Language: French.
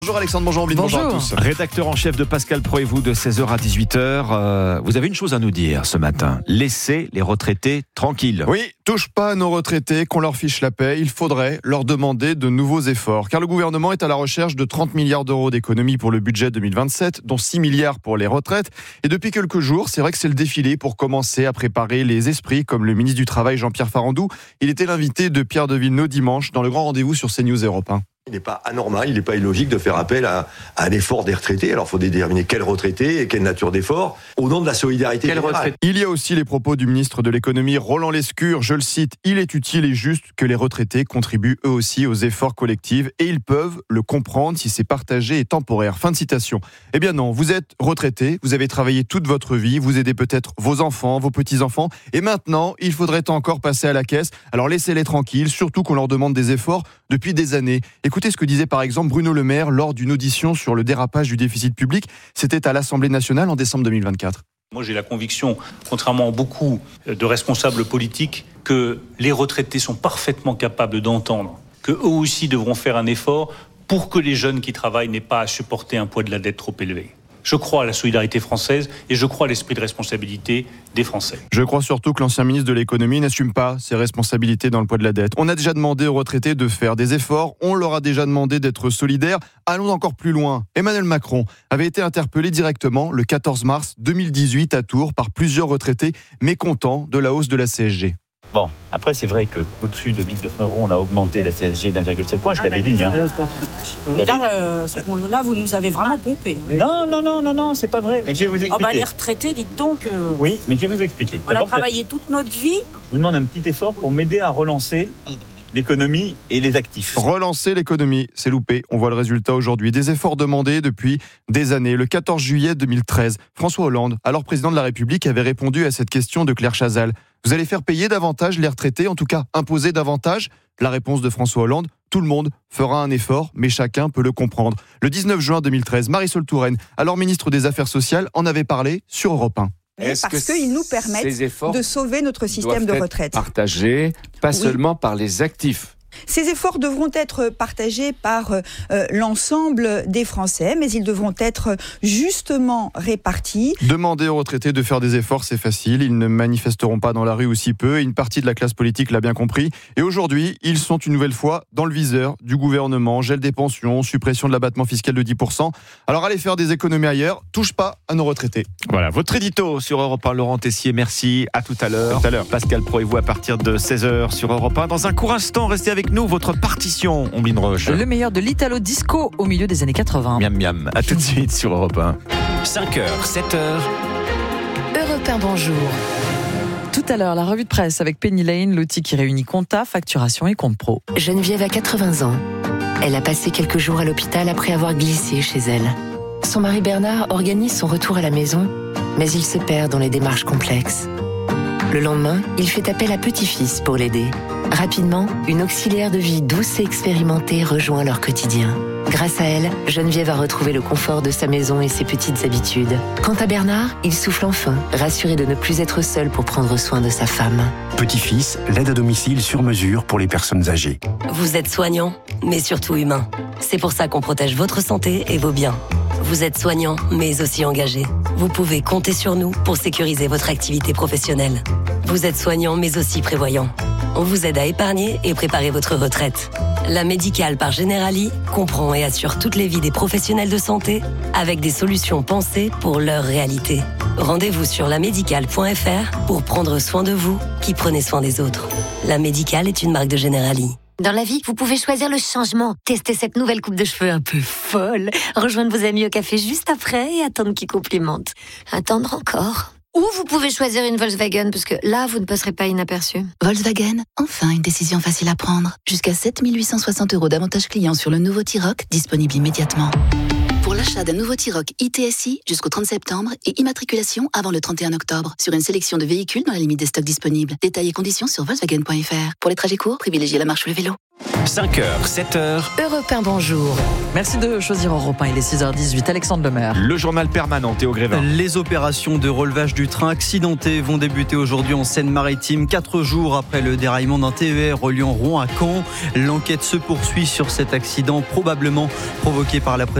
Bonjour Alexandre, bonjour Ambline, bonjour à tous. Rédacteur en chef de Pascal Pro et vous de 16h à 18h. Vous avez une chose à nous dire ce matin. Laissez les retraités tranquilles. Oui, touche pas à nos retraités, qu'on leur fiche la paix. Il faudrait leur demander de nouveaux efforts. Car le gouvernement est à la recherche de 30 milliards d'euros d'économies pour le budget 2027, dont 6 milliards pour les retraites. Et depuis quelques jours, c'est vrai que c'est le défilé pour commencer à préparer les esprits, comme le ministre du Travail Jean-Pierre Farandou. Il était l'invité de Pierre de Villeneuve dimanche dans le grand rendez-vous sur CNews Europe 1. Il n'est pas anormal, il n'est pas illogique de faire appel à un effort des retraités. Alors il faut déterminer quels retraités et quelle nature d'effort au nom de la solidarité générale. Il y a aussi les propos du ministre de l'économie Roland Lescure. Je le cite, il est utile et juste que les retraités contribuent eux aussi aux efforts collectifs et ils peuvent le comprendre si c'est partagé et temporaire. Fin de citation. Eh bien non, vous êtes retraité, vous avez travaillé toute votre vie, vous aidez peut-être vos enfants, vos petits-enfants et maintenant il faudrait encore passer à la caisse. Alors laissez-les tranquilles, surtout qu'on leur demande des efforts depuis des années. Écoutez ce que disait par exemple Bruno Le Maire lors d'une audition sur le dérapage du déficit public. C'était à l'Assemblée nationale en décembre 2024. Moi, j'ai la conviction, contrairement à beaucoup de responsables politiques, que les retraités sont parfaitement capables d'entendre qu'eux aussi devront faire un effort pour que les jeunes qui travaillent n'aient pas à supporter un poids de la dette trop élevé. Je crois à la solidarité française et je crois à l'esprit de responsabilité des Français. Je crois surtout que l'ancien ministre de l'économie n'assume pas ses responsabilités dans le poids de la dette. On a déjà demandé aux retraités de faire des efforts, on leur a déjà demandé d'être solidaires. Allons encore plus loin. Emmanuel Macron avait été interpellé directement le 14 mars 2018 à Tours par plusieurs retraités mécontents de la hausse de la CSG. Bon, après c'est vrai qu'au-dessus de 1 200 €, on a augmenté la CSG d'1,7 point, je l'avais dit. Mais là, vous nous avez vraiment pompé. Non, c'est pas vrai. Mais je vais vous expliquer. Les retraités, dites donc. Oui, mais je vais vous expliquer. On a travaillé toute notre vie. Je vous demande un petit effort pour m'aider à relancer l'économie et les actifs. Relancer l'économie, c'est loupé. On voit le résultat aujourd'hui. Des efforts demandés depuis des années. Le 14 juillet 2013, François Hollande, alors président de la République, avait répondu à cette question de Claire Chazal. Vous allez faire payer davantage les retraités, en tout cas imposer davantage ? La réponse de François Hollande, tout le monde fera un effort, mais chacun peut le comprendre. Le 19 juin 2013, Marisol Touraine, alors ministre des Affaires sociales, en avait parlé sur Europe 1. Parce qu'ils nous permettent de sauver notre système de retraite. Partagés, pas seulement par les actifs. Ces efforts devront être partagés par l'ensemble des Français, mais ils devront être justement répartis. Demander aux retraités de faire des efforts, c'est facile. Ils ne manifesteront pas dans la rue ou si peu. Une partie de la classe politique l'a bien compris. Et aujourd'hui, ils sont une nouvelle fois dans le viseur du gouvernement. Gel des pensions, suppression de l'abattement fiscal de 10%. Alors allez faire des économies ailleurs. Touche pas à nos retraités. Voilà, votre édito sur Europe 1. Laurent Tessier, merci. À tout à l'heure. Pascal Pro et vous à partir de 16h sur Europe 1. Dans un court instant, restez avec nous, votre partition, Ambline Roche. Le meilleur de l'Italo Disco au milieu des années 80. Miam miam. À tout de suite sur Europe 1. 5h, 7h. Europe 1, bonjour. Tout à l'heure, la revue de presse avec Penny Lane, l'outil qui réunit compta, facturation et compte pro. Geneviève a 80 ans. Elle a passé quelques jours à l'hôpital après avoir glissé chez elle. Son mari Bernard organise son retour à la maison, mais il se perd dans les démarches complexes. Le lendemain, il fait appel à petit-fils pour l'aider. Rapidement, une auxiliaire de vie douce et expérimentée rejoint leur quotidien. Grâce à elle, Geneviève a retrouvé le confort de sa maison et ses petites habitudes. Quant à Bernard, il souffle enfin, rassuré de ne plus être seul pour prendre soin de sa femme. Petit-fils, l'aide à domicile sur mesure pour les personnes âgées. Vous êtes soignant, mais surtout humain. C'est pour ça qu'on protège votre santé et vos biens. Vous êtes soignant, mais aussi engagé. Vous pouvez compter sur nous pour sécuriser votre activité professionnelle. Vous êtes soignant, mais aussi prévoyant. On vous aide à épargner et préparer votre retraite. La Médicale par Generali comprend et assure toutes les vies des professionnels de santé avec des solutions pensées pour leur réalité. Rendez-vous sur lamédicale.fr pour prendre soin de vous qui prenez soin des autres. La Médicale est une marque de Generali. Dans la vie, vous pouvez choisir le changement. Tester cette nouvelle coupe de cheveux un peu folle. Rejoindre vos amis au café juste après et attendre qu'ils complimentent. Attendre encore. Ou vous pouvez choisir une Volkswagen, parce que là, vous ne passerez pas inaperçu. Volkswagen, enfin une décision facile à prendre. Jusqu'à 7 860 € d'avantages clients sur le nouveau T-Roc, disponible immédiatement. Pour l'achat d'un nouveau T-Roc ITSI jusqu'au 30 septembre et immatriculation avant le 31 octobre sur une sélection de véhicules dans la limite des stocks disponibles. Détails et conditions sur Volkswagen.fr. Pour les trajets courts, privilégiez la marche ou le vélo. 5h, 7h. Europe 1, bonjour. Merci de choisir Europe 1, il est 6h18. Alexandre Lemaire. Le journal permanent, Théo Grévin. Les opérations de relevage du train accidenté vont débuter aujourd'hui en Seine-Maritime, 4 jours après le déraillement d'un TER reliant Rouen à Caen. L'enquête se poursuit sur cet accident probablement provoqué par la présence